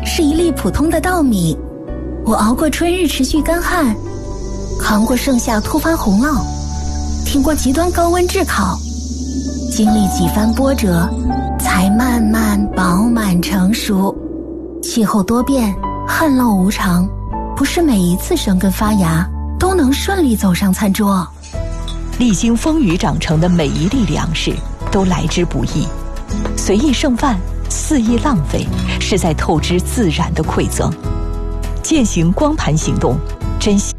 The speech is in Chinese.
是一粒普通的稻米。我熬过春日持续干旱，扛过盛夏突发洪涝，挺过极端高温炙烤，经历几番波折，才慢慢饱满成熟。气候多变，旱涝无常，不是每一次生根发芽都能顺利走上餐桌。 历经风雨长成的每一粒粮食都来之不易，随意剩饭，肆意浪费，是在透支自然的馈赠。践行光盘行动，珍惜